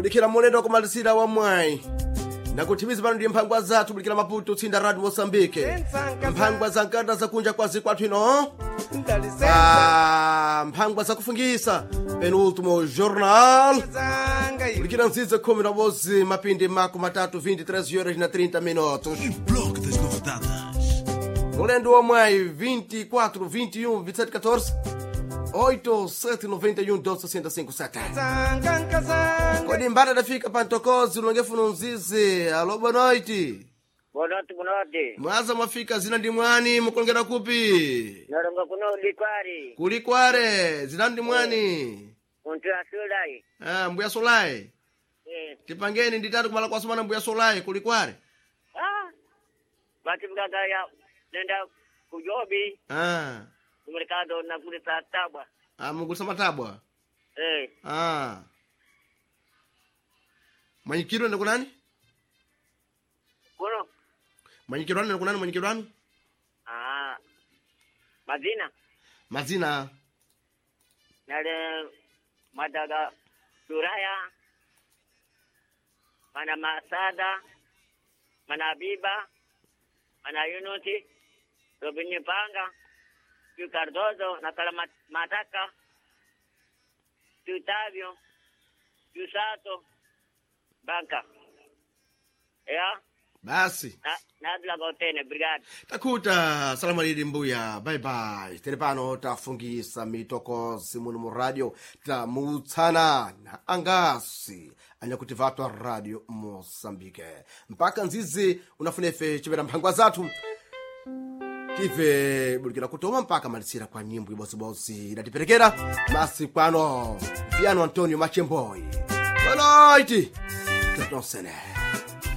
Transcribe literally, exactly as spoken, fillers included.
Bulikira moledo kumalisira wa mwai na kutimiza pano ndi mphangwa zathu bulikira Maputo tsinda radio Mozambique. Mphangwa za nkanda za kunja kwa zikwathu ino. Ah, mphangwa za kufungisa penultimo jornal. Bulikira nzize kumi na bozi mapindi mako matatu vinte e três horas na trinta minutos. Bloco das novidades. Molendo wa mwai vinte e quatro, vinte e um, vinte e sete, quatorze. oito sete noventa e um doze sessenta e cinco sete. Kodi mbada dafika pantokozi ulongefu nunzizi. Alo, boa noite. Boa noite, boa noite. Mwaza mwafika zina ndi mwani mukulongera kupi? Naronga kuno likwari. Kulikware zina ndi mwani. Muntu asulai. Ah, mbuya solai. Eh. Tipangeni nditatu kumala kwa sumana mbuya solai kulikware. Ah. Bati mgaga ya nenda kujobi. Ah. Mercado na kule saa tabwa. Ah, mugulisa matabwa. Eh. Ah. Manyikiro ndo kunani? Kuno. Manyikiro ndo kunani manyikiro ndo? Ah. Madina. Mazina. Nale madaga Suraya. Mana Masada. Mana Biba. Mana Yunuti. Robini Panga. Tu Cardozo, Nakala Mataka, tu Tavio, tu Sato, Banca. Yeah? Basi. Na, Nadla Gotene, Brigade. Takuta, salamu alidi mbuya, bye bye. Telepano tafungisa mitoko simunu mu radio, tamutsana na angasi. Anya kutivatwa radio Mozambique. Mpaka nzizi unafunefe chibera mphangwa zatu. Tive bulikira kutoma mpaka malisira kwa nyimbo ibosi-bosi idatiperekera basi kwano Piano Antonio Machemboi. Boa noite. Tutonsene.